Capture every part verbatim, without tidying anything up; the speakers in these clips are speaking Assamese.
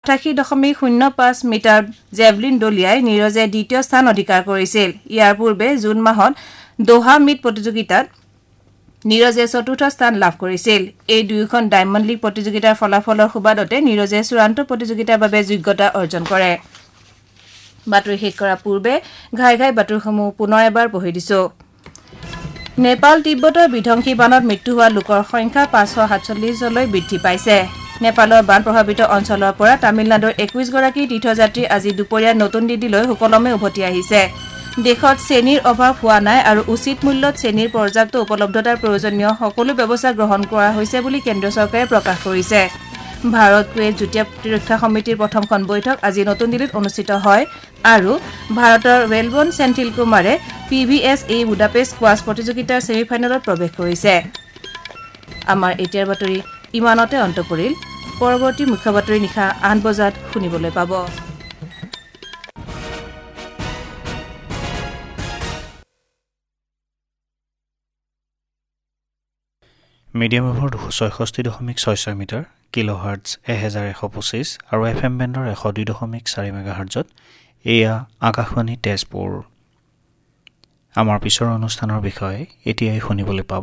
আঠাশী দশমিক শূন্য পাঁচ মিটাৰ জেভলিন দলিয়াই নীৰজে দ্বিতীয় স্থান অধিকাৰ কৰিছিল ইয়াৰ পূৰ্বে জুন মাহত দোহা মিট প্ৰতিযোগিতাত নীৰজে চতুৰ্থ স্থান লাভ কৰিছিল এই দুয়োখন ডায়মণ্ড লীগ প্ৰতিযোগিতাৰ ফলাফলৰ সুবাদতে নীৰজে চূড়ান্ত প্ৰতিযোগিতাৰ বাবে যোগ্যতা অৰ্জন কৰে বাতৰি শেষ কৰাৰ পূৰ্বে ঘাই ঘাই বাতৰিসমূহ পুনৰ এবাৰ পঢ়ি দিছো নেপাল তিব্বতৰ বিধ্বংসী বানত মৃত্যু হোৱা লোকৰ সংখ্যা পাঁচশ সাতচল্লিছলৈ বৃদ্ধি পাইছে নেপালৰ বান প্ৰভাৱিত অঞ্চলৰ পৰা তামিলনাডুৰ একৈশ গৰাকী তীৰ্থযাত্ৰী আজি দুপৰীয়া নতুন দিল্লীলৈ সুকলমে উভতি আহিছে দেশত চেনিৰ অভাৱ হোৱা নাই আৰু উচিত মূল্যত চেনিৰ পৰ্যাপ্ত উপলব্ধতাৰ প্ৰয়োজনীয় সকলো ব্যৱস্থা গ্ৰহণ কৰা হৈছে বুলি কেন্দ্ৰীয় চৰকাৰে প্ৰকাশ কৰিছে ভাৰত কুৱেইট যুটীয়া প্ৰতিৰক্ষা সমিতিৰ প্ৰথমখন বৈঠক আজি নতুন দিল্লীত অনুষ্ঠিত হয় আৰু ভাৰতৰ ৱেলবন চেণ্টিল কুমাৰে পি ভি এছ এ বুদাপেষ্ট স্কোৱাছ প্ৰতিযোগিতাৰ ছেমিফাইনেলত প্ৰৱেশ কৰিছে আমাৰ এতিয়াৰ বাতৰি ইমানতে অন্ত পৰিল পৰৱৰ্তী মুখ্য বাতৰি নিশা আঠ বজাত শুনিবলৈ পাব মিডিয়াম ৱেভৰ দুশ ছয়ষষ্ঠি দশমিক ছয় ছয় মিটাৰ কিলোহাৰ্টজ এহেজাৰ এশ পঁচিছ আৰু এফ এম বেণ্ডৰ এশ দুই দশমিক চাৰি মেগাহাৰ্টজত এয়া আকাশবাণী তেজপুৰ আমাৰ পিছৰ অনুষ্ঠানৰ বিষয়ে এতিয়াই শুনিবলৈ পাব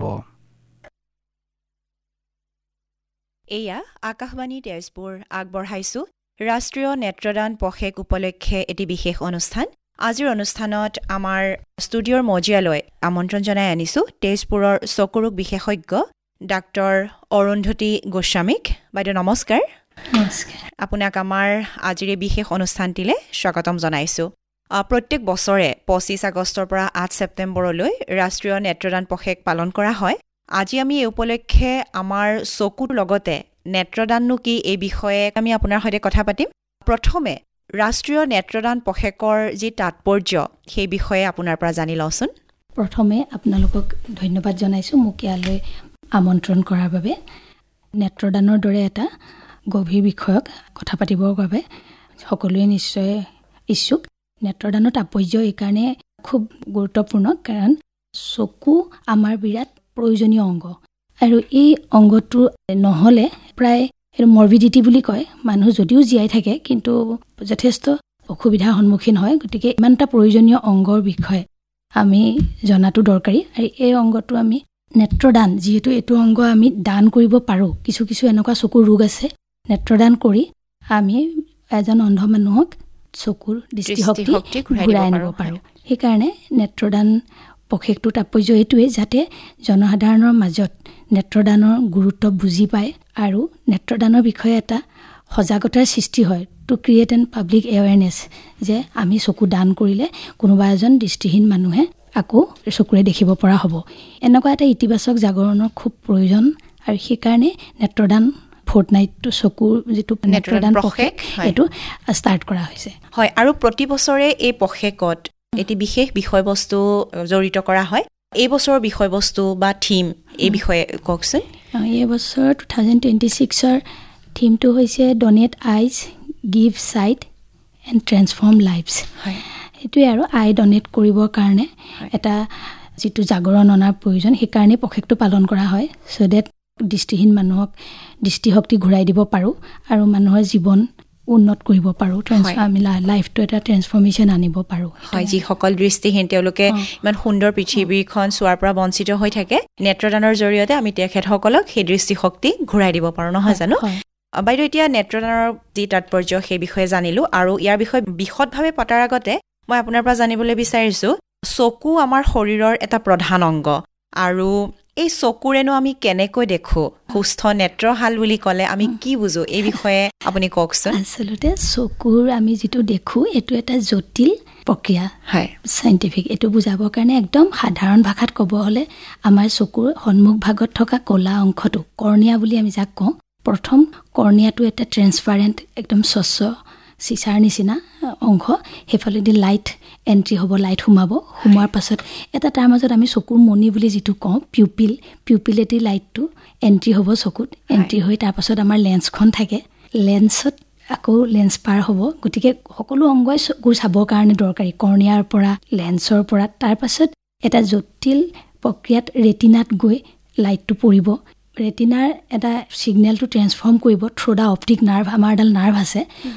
এয়া আকাশবাণী তেজপুৰ আগবঢ়াইছো ৰাষ্ট্ৰীয় নেত্ৰদান পষেক উপলক্ষে এটি বিশেষ অনুষ্ঠান আজিৰ অনুষ্ঠানত আমাৰ ষ্টুডিঅ'ৰ মজিয়ালৈ আমন্ত্ৰণ জনাই আনিছো তেজপুৰৰ চকুৰোগ বিশেষজ্ঞ ডাক্তৰ অৰুন্ধতী গোস্বামীক বাইদেউ নমস্কাৰ নমস্কাৰ আপোনাক আমাৰ আজিৰ এই বিশেষ অনুষ্ঠানটিলৈ স্বাগতম জনাইছো প্ৰত্যেক বছৰে পঁচিছ আগষ্টৰ পৰা আঠ ছেপ্টেম্বৰলৈ ৰাষ্ট্ৰীয় নেত্ৰদান পষেক পালন কৰা হয় আজি আমি এই উপলক্ষে আমাৰ চকুৰ লগতে নেত্ৰদাননো কি এই বিষয়ে আমি আপোনাৰ সৈতে কথা পাতিম প্ৰথমে ৰাষ্ট্ৰীয় নেত্ৰদান পষেকৰ যি তাৎপৰ্য সেই বিষয়ে আপোনাৰ পৰা জানি লওঁচোন প্ৰথমে আপোনালোকক ধন্যবাদ জনাইছো মোক ইয়ালৈ আমন্ত্ৰণ কৰাৰ বাবে নেত্ৰদানৰ দৰে এটা গভীৰ বিষয়ক কথা পাতিবৰ বাবে সকলোৱে নিশ্চয় ইচ্ছুক নেত্ৰদানৰ তাৎপৰ্য এইকাৰণে খুব গুৰুত্বপূৰ্ণ কাৰণ চকু আমাৰ বিৰাট প্ৰয়োজনীয় অংগ আৰু এই অংগটো নহ'লে প্ৰায় এইটো মৰ্বিডিটি বুলি কয় মানুহ যদিও জীয়াই থাকে কিন্তু যথেষ্ট অসুবিধাৰ সন্মুখীন হয় গতিকে ইমান এটা প্ৰয়োজনীয় অংগৰ বিষয়ে আমি জনাটো দৰকাৰী আৰু এই অংগটো আমি নেত্ৰদান যিহেতু এইটো অংগ আমি দান কৰিব পাৰোঁ কিছু কিছু এনেকুৱা চকুৰ ৰোগ আছে নেত্ৰদান কৰি আমি এজন অন্ধ মানুহক চকুৰ দৃষ্টিশক্তি ঘূৰাই আনিব পাৰোঁ সেইকাৰণে নেত্ৰদান পষেকটো তাৎপৰ্য এইটোৱেই যাতে জনসাধাৰণৰ মাজত নেত্ৰদানৰ গুৰুত্ব বুজি পায় আৰু নেত্ৰদানৰ বিষয়ে এটা সজাগতাৰ সৃষ্টি হয় two create N public awareness যে আমি চকু দান কৰিলে কোনোবা এজন দৃষ্টিহীন মানুহে আকৌ চকুৰে দেখিব পৰা হ'ব এনেকুৱা এটা ইতিবাচক জাগৰণৰ খুব প্ৰয়োজন আৰু সেইকাৰণে নেত্ৰদান ফৰ্টনাইটটো চকুৰ যিটো নেত্ৰদান পষেক এইটো ষ্টাৰ্ট কৰা হৈছে হয় আৰু প্ৰতি বছৰে এই পষেকত এটি বিশেষ বিষয়বস্তু জড়িত কৰা হয় এই বছৰৰ বিষয়বস্তু বা থিম এই বিষয়ে কওকচোন এই বছৰ টু থাউজেণ্ড টুৱেণ্টি ছিক্সৰ থিমটো হৈছে donate eyes give site and transform lives হয় সেইটোৱে আৰু আই ডনেট কৰিবৰ কাৰণে এটা যিটো জাগৰণ অনাৰ প্ৰয়োজন সেইকাৰণে পষেকটো পালন কৰা হয় চ' ডেট দৃষ্টিহীন মানুহক দৃষ্টিশক্তি ঘূৰাই দিব পাৰোঁ আৰু মানুহৰ জীৱন উন্নত কৰিব পাৰোঁ আমি লাইফটো এটা ট্ৰেন্সফৰ্মেশ্যন আনিব পাৰোঁ হয় যিসকল দৃষ্টিহীন তেওঁলোকে ইমান সুন্দৰ পৃথিৱীখন চোৱাৰ পৰা বঞ্চিত হৈ থাকে নেত্ৰদানৰ জৰিয়তে আমি তেখেতসকলক সেই দৃষ্টিশক্তি ঘূৰাই দিব পাৰোঁ নহয় জানো বাইদেউ এতিয়া নেত্ৰদানৰ যি তাৎপৰ্য সেই বিষয়ে জানিলোঁ আৰু ইয়াৰ বিষয়ে বিশদভাৱে পতাৰ আগতে মই আপোনাৰ পৰা জানিবলৈ বিচাৰিছোঁ চকু আমাৰ শৰীৰৰ এটা প্ৰধান অংগ আৰু এই চকুৰেনো আমি কেনেকৈ দেখো সুস্থ নেত্ৰহাল বুলি ক'লে আমি কি বুজো এই বিষয়ে আপুনি কওকচোন আচলতে চকুৰ আমি যিটো দেখো এইটো এটা জটিল প্ৰক্ৰিয়া হয় সাইন্টিফিক এইটো বুজাবৰ কাৰণে একদম সাধাৰণ ভাষাত ক'ব হ'লে আমাৰ চকুৰ সন্মুখ ভাগত থকা ক'লা অংশটো কৰ্ণিয়া বুলি আমি যাক কওঁ প্ৰথম কৰ্ণিয়াটো এটা ট্ৰেন্সপাৰেণ্ট একদম স্বচ্ছ চিচাৰ নিচিনা অংশ সেইফালেদি লাইট এণ্ট্ৰি হ'ব লাইট সোমাব সোমোৱাৰ পাছত এটা তাৰ মাজত আমি চকুৰ মণি বুলি যিটো কওঁ পিউপিল পিউপিলেদি লাইটটো এণ্ট্ৰি হ'ব চকুত এণ্ট্ৰি হৈ তাৰপাছত আমাৰ লেন্সখন থাকে লেন্সত আকৌ লেন্স পাৰ হ'ব গতিকে সকলো অংগই চকুৰ চাবৰ কাৰণে দৰকাৰী কৰ্ণিয়াৰ পৰা লেন্সৰ পৰা তাৰপাছত এটা জটিল প্ৰক্ৰিয়াত ৰেটিনাত গৈ লাইটটো পৰিব ৰেটিনাৰ এটা ছিগনেলটো ট্ৰেন্সফৰ্ম কৰিব থ্ৰু দা অপটিক নাৰ্ভ আমাৰ এডাল নাৰ্ভ আছে